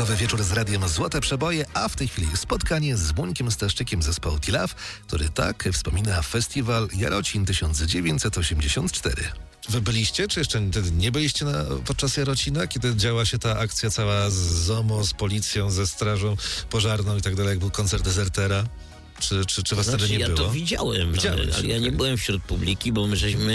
Popołudniowy wieczór z radiem Złote Przeboje, a w tej chwili spotkanie z Mońkiem Staszczykiem zespołu T-Love, który tak wspomina festiwal Jarocin 1984. Wy byliście, czy jeszcze wtedy nie byliście podczas Jarocina, kiedy działa się ta akcja cała z ZOMO, z policją, ze strażą pożarną i tak dalej, jak był koncert Dezertera? Czy was wtedy nie było? Ja to widziałem, ale ja nie byłem wśród publiki, bo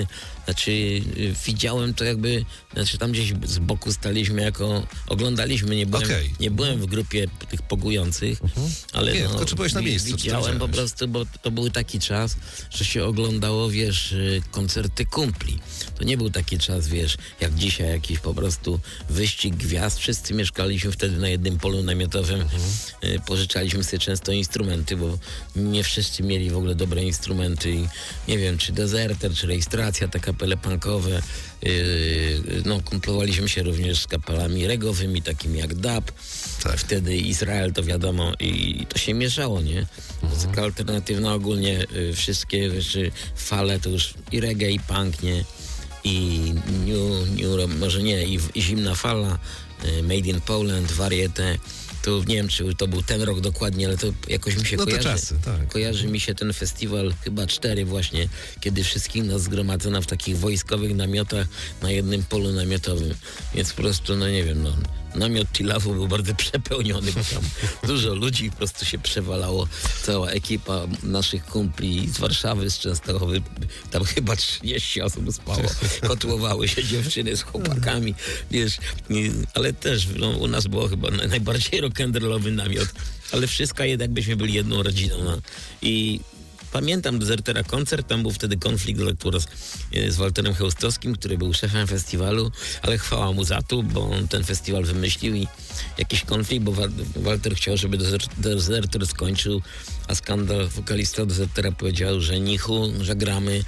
widziałem to jakby, tam gdzieś z boku staliśmy oglądaliśmy, nie byłem w grupie tych pogujących, ale tylko czy byłeś na miejscu? Widziałem po prostu, bo to był taki czas, że się oglądało, koncerty kumpli. To nie był taki czas, jak dzisiaj jakiś po prostu wyścig gwiazd. Wszyscy mieszkaliśmy wtedy na jednym polu namiotowym, pożyczaliśmy sobie często instrumenty, bo nie wszyscy mieli w ogóle dobre instrumenty i nie wiem, czy Dezerter, czy Rejestracja, te kapele punkowe. Kumplowaliśmy się również z kapelami regowymi, takimi jak Dub. Tak. Wtedy Izrael, to wiadomo, i to się mieszało, nie? Muzyka alternatywna ogólnie, wszystkie fale to już i reggae, i punk, nie? I może nie, i zimna fala, Made in Poland, Variete. To nie wiem, czy to był ten rok dokładnie, ale to jakoś mi się kojarzy. Czasy, tak. Kojarzy mi się ten festiwal, chyba 4 właśnie, kiedy wszystkich nas zgromadzono w takich wojskowych namiotach na jednym polu namiotowym. Więc po prostu, namiot T-Love'u był bardzo przepełniony, bo tam dużo ludzi po prostu się przewalało. Cała ekipa naszych kumpli z Warszawy, z Częstochowy, tam chyba 30 osób spało. Kotłowały się dziewczyny z chłopakami, ale też u nas było chyba najbardziej rock'n'rollowy namiot, ale wszystko jakbyśmy byli jedną rodziną. I pamiętam Dezertera koncert, tam był wtedy konflikt z Walterem Chełstowskim, który był szefem festiwalu, ale chwała mu za to, bo on ten festiwal wymyślił i jakiś konflikt, bo Walter chciał, żeby Dezerter skończył, a Skandal, wokalista Dezertera, powiedział, że że gramy,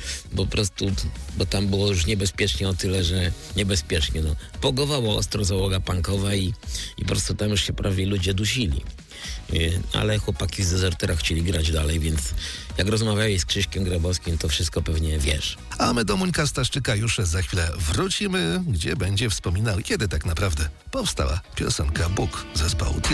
bo tam było już niebezpiecznie o tyle, że niebezpiecznie. Pogowało ostro załoga punkowa i po prostu tam już się prawie ludzie dusili. Ale chłopaki z Dezertera chcieli grać dalej, więc jak rozmawiali z Krzyśkiem Grabowskim, to wszystko pewnie wiesz. A my do Mońka Staszczyka już za chwilę wrócimy, gdzie będzie wspominał, kiedy tak naprawdę powstała piosenka Bóg zespołu T-Love.